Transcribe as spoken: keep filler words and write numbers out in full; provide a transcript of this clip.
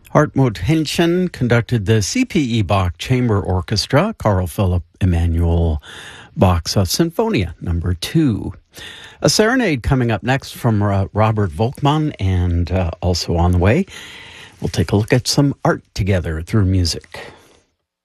Hartmut Henschen conducted the C P E Bach Chamber Orchestra, Carl Philipp Emanuel Bach's Sinfonia number two. A serenade coming up next from uh, Robert Volkmann, and uh, also on the way, we'll take a look at some art together through music.